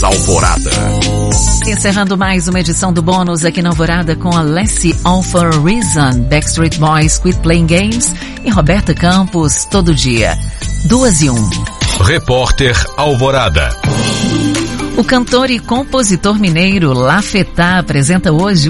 Alvorada. Encerrando mais uma edição do Bônus aqui na Alvorada com Alessi All for a Reason, Backstreet Boys, Quit Playing Games e Roberta Campos, Todo Dia. 2:01. Repórter Alvorada. O cantor e compositor mineiro Lafetá apresenta hoje